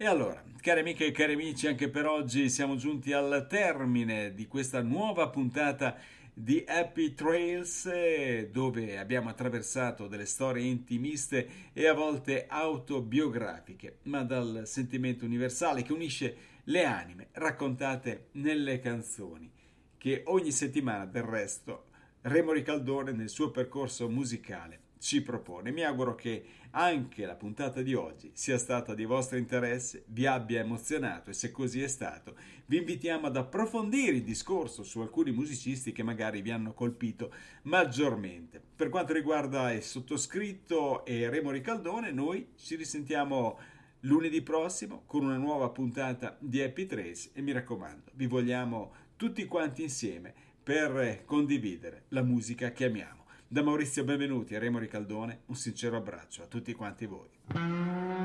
E allora, cari amiche e cari amici, anche per oggi siamo giunti al termine di questa nuova puntata di Happy Trails, dove abbiamo attraversato delle storie intimiste e a volte autobiografiche, ma dal sentimento universale che unisce le anime, raccontate nelle canzoni, che ogni settimana del resto Remo Ricaldone nel suo percorso musicale ci propone. Mi auguro che anche la puntata di oggi sia stata di vostro interesse, vi abbia emozionato e se così è stato, vi invitiamo ad approfondire il discorso su alcuni musicisti che magari vi hanno colpito maggiormente. Per quanto riguarda il sottoscritto e Remo Ricaldone, noi ci risentiamo lunedì prossimo con una nuova puntata di Happy Trace e mi raccomando, vi vogliamo tutti quanti insieme per condividere la musica che amiamo. Da Maurizio Benvenuti e Remo Ricaldone un sincero abbraccio a tutti quanti voi.